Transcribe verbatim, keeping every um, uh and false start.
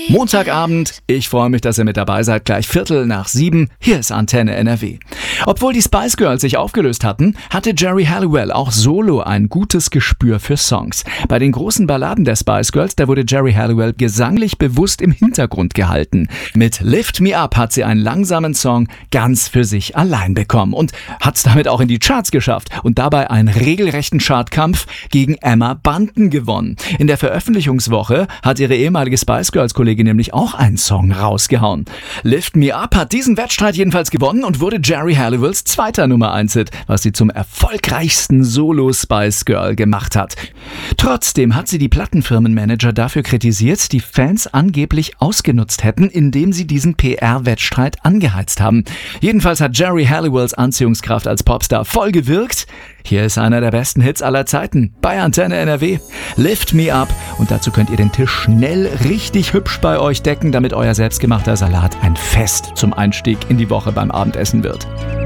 Montagabend, ich freue mich, dass ihr mit dabei seid, gleich Viertel nach sieben, hier ist Antenne N R W. Obwohl die Spice Girls sich aufgelöst hatten, hatte Geri Halliwell auch solo ein gutes Gespür für Songs. Bei den großen Balladen der Spice Girls, da wurde Geri Halliwell gesanglich bewusst im Hintergrund gehalten. Mit Lift Me Up hat sie einen langsamen Song ganz für sich allein bekommen und hat's damit auch in die Charts geschafft und dabei einen regelrechten Chartkampf gegen Emma Bunton gewonnen. In der Veröffentlichungswoche hat ihre ehemalige Spice Girls Kollegin nämlich auch einen Song rausgehauen. Lift Me Up hat diesen Wettstreit jedenfalls gewonnen und wurde Geri Halliwells zweiter Nummer eins Hit, was sie zum erfolgreichsten Solo-Spice Girl gemacht hat. Trotzdem hat sie die Plattenfirmenmanager dafür kritisiert, die Fans angeblich ausgenutzt hätten, indem sie diesen P R-Wettstreit angeheizt haben. Jedenfalls hat Geri Halliwells Anziehungskraft als Popstar voll gewirkt. Hier ist einer der besten Hits aller Zeiten bei Antenne N R W. Lift Me Up. Und dazu könnt ihr den Tisch schnell richtig hübsch bei euch decken, damit euer selbstgemachter Salat ein Fest zum Einstieg in die Woche beim Abendessen wird.